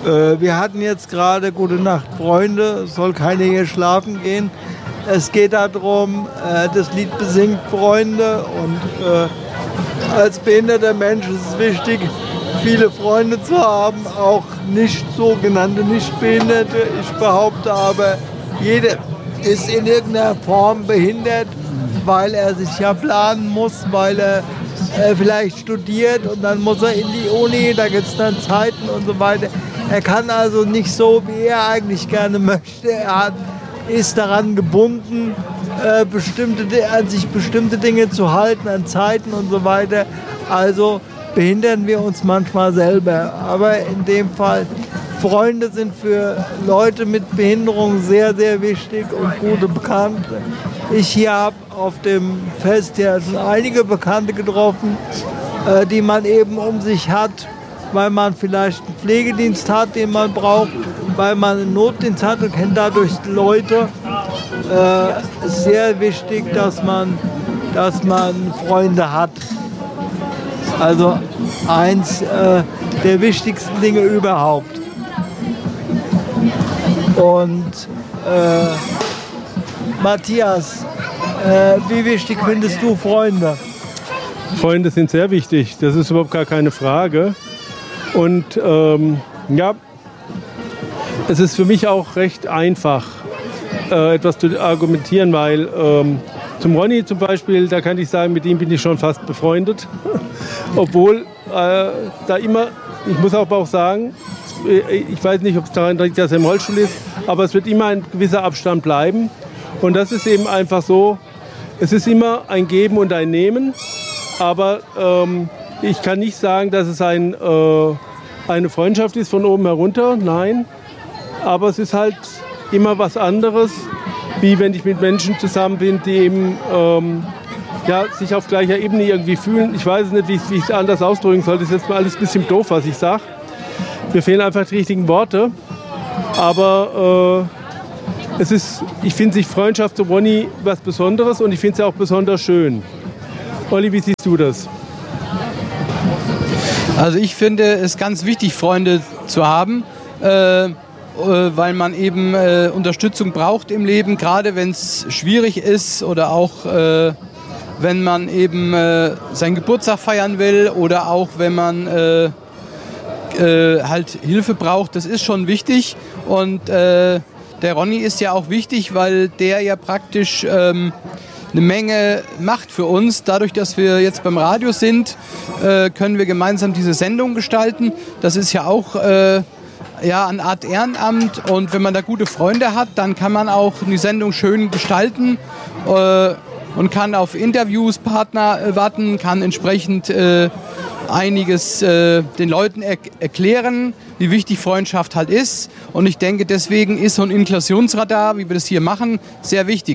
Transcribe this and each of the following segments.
Wir hatten jetzt gerade Gute Nacht, Freunde, soll keiner hier schlafen gehen. Es geht darum, das Lied besingt Freunde und als behinderter Mensch ist es wichtig, viele Freunde zu haben, auch nicht sogenannte Nichtbehinderte. Ich behaupte aber, jeder ist in irgendeiner Form behindert, weil er sich ja planen muss, weil er vielleicht studiert und dann muss er in die Uni, da gibt es dann Zeiten und so weiter. Er kann also nicht so, wie er eigentlich gerne möchte. Er ist daran gebunden, an sich bestimmte Dinge zu halten, an Zeiten und so weiter. Also behindern wir uns manchmal selber. Aber in dem Fall, Freunde sind für Leute mit Behinderung sehr, sehr wichtig und gute Bekannte. Ich hier habe auf dem Fest ja schon einige Bekannte getroffen, die man eben um sich hat, weil man vielleicht einen Pflegedienst hat, den man braucht, weil man einen Notdienst hat und kennt dadurch Leute. Es ist sehr wichtig, dass man Freunde hat. Also eins der wichtigsten Dinge überhaupt. Und Matthias, wie wichtig findest du Freunde? Freunde sind sehr wichtig, das ist überhaupt gar keine Frage. Und ja, es ist für mich auch recht einfach, etwas zu argumentieren, weil zum Ronny zum Beispiel, da kann ich sagen, mit ihm bin ich schon fast befreundet. Obwohl da immer, ich muss aber auch sagen, ich weiß nicht, ob es daran liegt, dass er im Rollstuhl ist, aber es wird immer ein gewisser Abstand bleiben. Und das ist eben einfach so, es ist immer ein Geben und ein Nehmen, aber ich kann nicht sagen, dass es eine Freundschaft ist von oben herunter, nein. Aber es ist halt immer was anderes, wie wenn ich mit Menschen zusammen bin, die eben sich auf gleicher Ebene irgendwie fühlen. Ich weiß nicht, wie ich es anders ausdrücken soll. Das ist jetzt mal alles ein bisschen doof, was ich sage. Mir fehlen einfach die richtigen Worte. Aber ich finde sich Freundschaft zu Ronny was Besonderes und ich finde es auch besonders schön. Olli, wie siehst du das? Also ich finde es ganz wichtig, Freunde zu haben, weil man eben Unterstützung braucht im Leben, gerade wenn es schwierig ist oder auch wenn man eben seinen Geburtstag feiern will oder auch wenn man halt Hilfe braucht. Das ist schon wichtig und der Ronny ist ja auch wichtig, weil der ja praktisch eine Menge macht für uns. Dadurch, dass wir jetzt beim Radio sind, können wir gemeinsam diese Sendung gestalten. Das ist ja auch eine Art Ehrenamt. Und wenn man da gute Freunde hat, dann kann man auch die Sendung schön gestalten und kann auf Interviews, Partner warten, kann entsprechend einiges den Leuten erklären, wie wichtig Freundschaft halt ist. Und ich denke, deswegen ist so ein Inklusionsradar, wie wir das hier machen, sehr wichtig.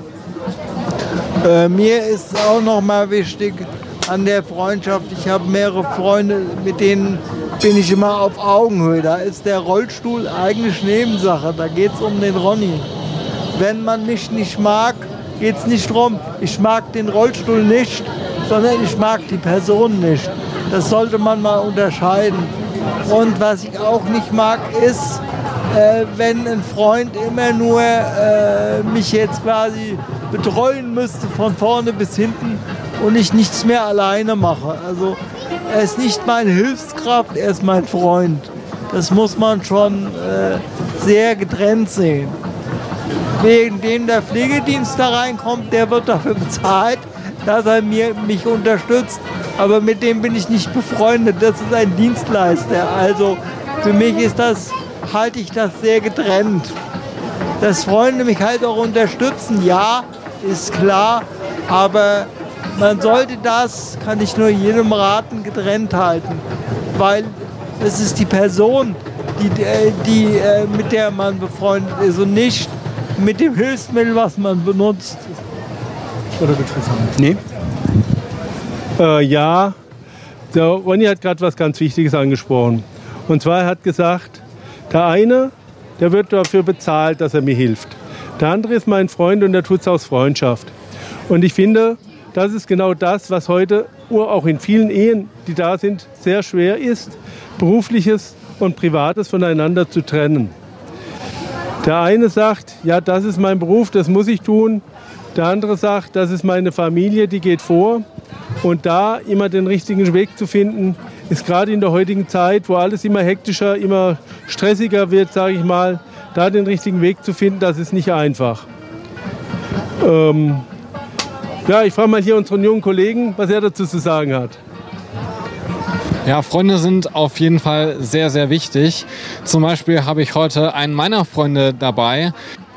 Mir ist auch noch mal wichtig an der Freundschaft, ich habe mehrere Freunde, mit denen bin ich immer auf Augenhöhe. Da ist der Rollstuhl eigentlich Nebensache, da geht es um den Ronny. Wenn man mich nicht mag, geht es nicht darum, ich mag den Rollstuhl nicht, sondern ich mag die Person nicht. Das sollte man mal unterscheiden. Und was ich auch nicht mag, ist, wenn ein Freund immer nur mich jetzt quasi betreuen müsste von vorne bis hinten und ich nichts mehr alleine mache. Also er ist nicht meine Hilfskraft, er ist mein Freund. Das muss man schon sehr getrennt sehen. Wegen dem der Pflegedienst da reinkommt, der wird dafür bezahlt, dass er mich unterstützt. Aber mit dem bin ich nicht befreundet. Das ist ein Dienstleister. Also für mich halte ich das sehr getrennt. Dass Freunde mich halt auch unterstützen, ja, ist klar. Aber man sollte das, kann ich nur jedem raten, getrennt halten. Weil es ist die Person, mit der man befreundet ist und nicht mit dem Hilfsmittel, was man benutzt. Oder willst du sagen? Nee. Ja, der Ronny hat gerade was ganz Wichtiges angesprochen. Und zwar, er hat gesagt, der eine, der wird dafür bezahlt, dass er mir hilft. Der andere ist mein Freund und der tut es aus Freundschaft. Und ich finde, das ist genau das, was heute auch in vielen Ehen, die da sind, sehr schwer ist, berufliches und Privates voneinander zu trennen. Der eine sagt, ja, das ist mein Beruf, das muss ich tun. Der andere sagt, das ist meine Familie, die geht vor. Und da immer den richtigen Weg zu finden, ist gerade in der heutigen Zeit, wo alles immer hektischer, immer stressiger wird, sage ich mal, da den richtigen Weg zu finden, das ist nicht einfach. Ja, ich frage mal hier unseren jungen Kollegen, was er dazu zu sagen hat. Ja, Freunde sind auf jeden Fall sehr, sehr wichtig. Zum Beispiel habe ich heute einen meiner Freunde dabei.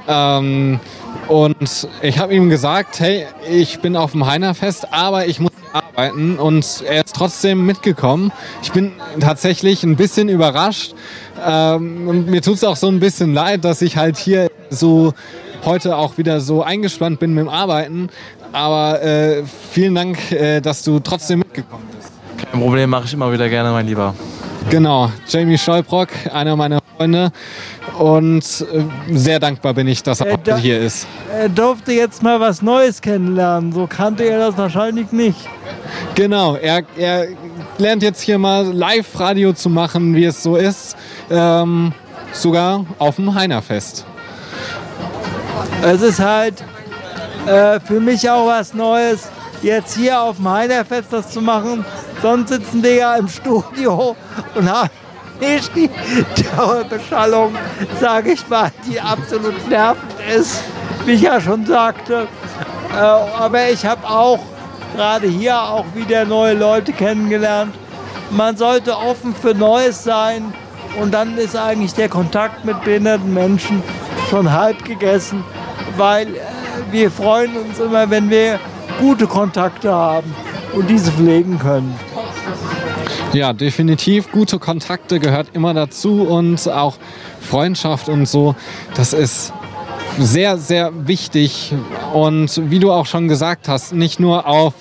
Und ich habe ihm gesagt, hey, ich bin auf dem Heinerfest, aber ich muss arbeiten. Und er ist trotzdem mitgekommen. Ich bin tatsächlich ein bisschen überrascht. Mir tut es auch so ein bisschen leid, dass ich halt hier so heute auch wieder so eingespannt bin mit dem Arbeiten. Aber vielen Dank, dass du trotzdem mitgekommen bist. Kein Problem, mache ich immer wieder gerne, mein Lieber. Genau, Jamie Stolbrock, einer meiner Freunde. Und sehr dankbar bin ich, dass er heute hier ist. Er durfte jetzt mal was Neues kennenlernen. So kannte er das wahrscheinlich nicht. Genau, er lernt jetzt hier mal Live-Radio zu machen, wie es so ist. Sogar auf dem Heinerfest. Es ist halt für mich auch was Neues, jetzt hier auf dem Heinerfest das zu machen. Sonst sitzen wir ja im Studio und haben nicht die Dauerbeschallung, sage ich mal, die absolut nervend ist, wie ich ja schon sagte. Aber ich habe auch gerade hier auch wieder neue Leute kennengelernt. Man sollte offen für Neues sein und dann ist eigentlich der Kontakt mit behinderten Menschen schon halb gegessen, weil wir freuen uns immer, wenn wir gute Kontakte haben und diese pflegen können. Ja, definitiv. Gute Kontakte gehört immer dazu und auch Freundschaft und so. Das ist sehr, sehr wichtig. Und wie du auch schon gesagt hast, nicht nur auf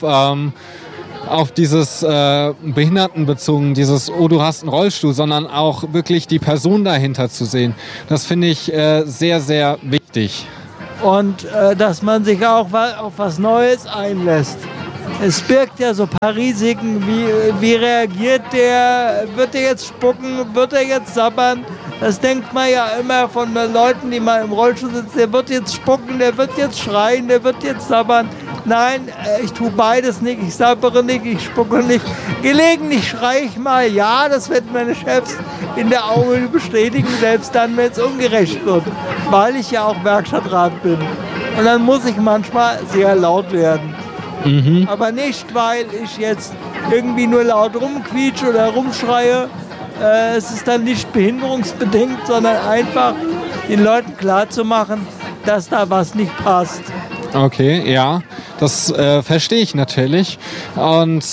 dieses Behinderten bezogen, dieses, oh, du hast einen Rollstuhl, sondern auch wirklich die Person dahinter zu sehen. Das finde ich sehr, sehr wichtig. Und dass man sich auch auf was Neues einlässt. Es birgt ja so ein paar Risiken, wie reagiert der, wird er jetzt spucken, wird er jetzt sabbern? Das denkt man ja immer von Leuten, die mal im Rollstuhl sitzen, der wird jetzt spucken, der wird jetzt schreien, der wird jetzt sabbern. Nein, ich tue beides nicht, ich sabbere nicht, ich spucke nicht. Gelegentlich schreie ich mal, ja, das werden meine Chefs in der Augen bestätigen, selbst dann, wenn es ungerecht wird, weil ich ja auch Werkstattrat bin. Und dann muss ich manchmal sehr laut werden. Mhm. Aber nicht, weil ich jetzt irgendwie nur laut rumquietsche oder rumschreie. Es ist dann nicht behinderungsbedingt, sondern einfach den Leuten klarzumachen, dass da was nicht passt. Okay, ja, das verstehe ich natürlich. Und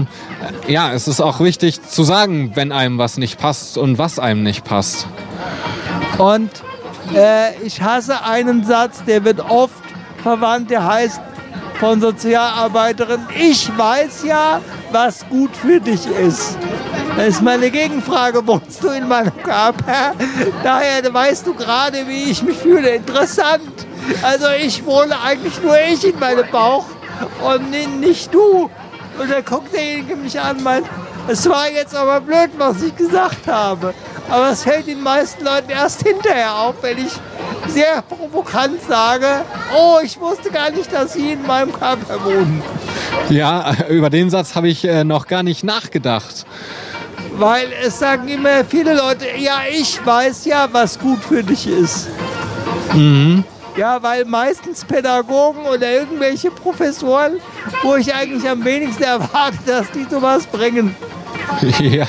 ja, es ist auch wichtig zu sagen, wenn einem was nicht passt und was einem nicht passt. Und ich hasse einen Satz, der wird oft verwandt, der heißt von Sozialarbeiterin, ich weiß ja, was gut für dich ist. Das ist meine Gegenfrage, wohnst du in meinem Körper? Daher weißt du gerade, wie ich mich fühle. Interessant. Also ich wohne eigentlich nur ich in meinem Bauch und nicht du. Und dann guckt derjenige mich an und meint, es war jetzt aber blöd, was ich gesagt habe. Aber es fällt den meisten Leuten erst hinterher auf, wenn ich sehr provokant sage, oh, ich wusste gar nicht, dass Sie in meinem Körper wohnen. Ja, über den Satz habe ich noch gar nicht nachgedacht. Weil es sagen immer viele Leute, ja, ich weiß ja, was gut für dich ist. Mhm. Ja, weil meistens Pädagogen oder irgendwelche Professoren, wo ich eigentlich am wenigsten erwarte, dass die sowas bringen. Ja,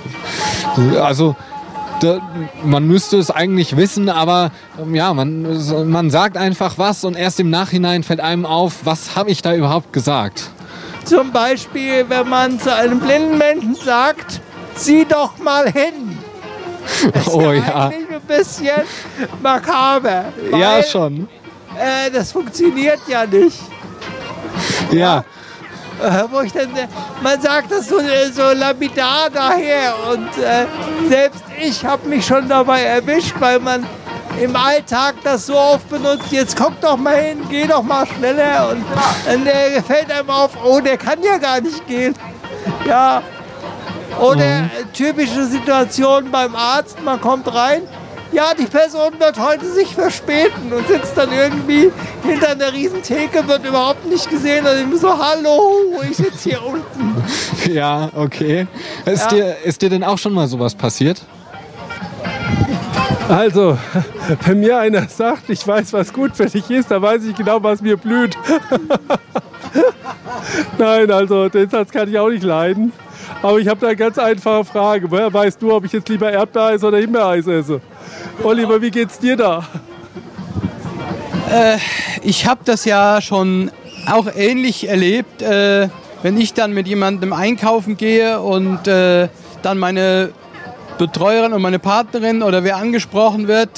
also man müsste es eigentlich wissen, aber ja, man sagt einfach was und erst im Nachhinein fällt einem auf, was habe ich da überhaupt gesagt. Zum Beispiel, wenn man zu einem blinden Menschen sagt, sieh doch mal hin. Das ist eigentlich ein bisschen makaber. Weil, ja, schon. Das funktioniert ja nicht. Ja. Wo ich dann, man sagt das so lapidar daher und selbst ich habe mich schon dabei erwischt, weil man im Alltag das so oft benutzt, jetzt guck doch mal hin, geh doch mal schneller und dann fällt einem auf, oh, der kann ja gar nicht gehen. Ja, Oder typische Situation beim Arzt, man kommt rein, ja, die Person wird heute sich verspäten und sitzt dann irgendwie hinter einer riesen Theke, wird überhaupt nicht gesehen und ich bin so, hallo, ich sitze hier unten. Ja, okay. Ist dir denn auch schon mal sowas passiert? Also, wenn mir einer sagt, ich weiß, was gut für dich ist, dann weiß ich genau, was mir blüht. Nein, also den Satz kann ich auch nicht leiden. Aber ich habe da eine ganz einfache Frage. Woher weißt du, ob ich jetzt lieber Erdbeereis oder Himbeereis esse? Oliver, wie geht's dir da? Ich habe das ja schon auch ähnlich erlebt, wenn ich dann mit jemandem einkaufen gehe und dann meine Betreuerin und meine Partnerin oder wer angesprochen wird,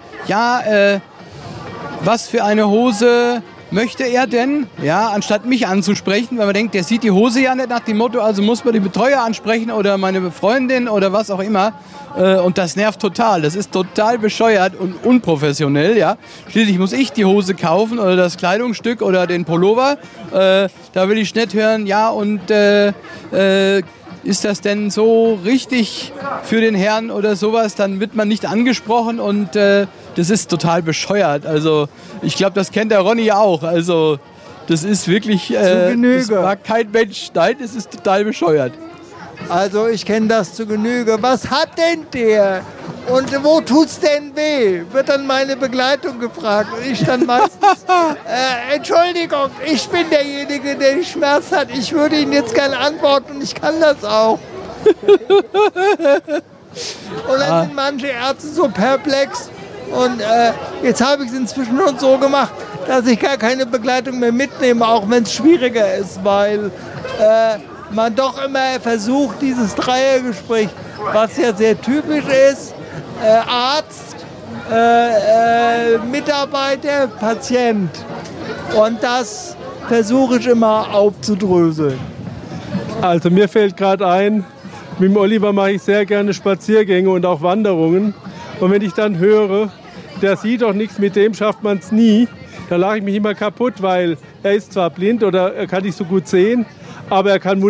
was für eine Hose möchte er denn? Ja, anstatt mich anzusprechen, weil man denkt, der sieht die Hose ja nicht nach dem Motto, also muss man die Betreuer ansprechen oder meine Freundin oder was auch immer. Und das nervt total. Das ist total bescheuert und unprofessionell. Ja. Schließlich muss ich die Hose kaufen oder das Kleidungsstück oder den Pullover. Da will ich nicht hören, ja, und ist das denn so richtig für den Herrn oder sowas? Dann wird man nicht angesprochen und das ist total bescheuert. Also ich glaube, das kennt der Ronny ja auch. Also das ist wirklich, das mag kein Mensch. Nein, das ist total bescheuert. Also ich kenne das zu Genüge. Was hat denn der? Und wo tut's denn weh? Wird dann meine Begleitung gefragt. Und ich dann meistens, Entschuldigung, ich bin derjenige, der den Schmerz hat. Ich würde Ihnen jetzt gerne antworten und ich kann das auch. Und dann sind manche Ärzte so perplex. Und jetzt habe ich es inzwischen schon so gemacht, dass ich gar keine Begleitung mehr mitnehme, auch wenn es schwieriger ist, weil man doch immer versucht, dieses Dreiergespräch, was ja sehr typisch ist, Arzt, Mitarbeiter, Patient. Und das versuche ich immer aufzudröseln. Also mir fällt gerade ein, mit dem Oliver mache ich sehr gerne Spaziergänge und auch Wanderungen. Und wenn ich dann höre, der sieht doch nichts, mit dem schafft man es nie, da lache ich mich immer kaputt, weil er ist zwar blind oder er kann nicht so gut sehen, aber er kann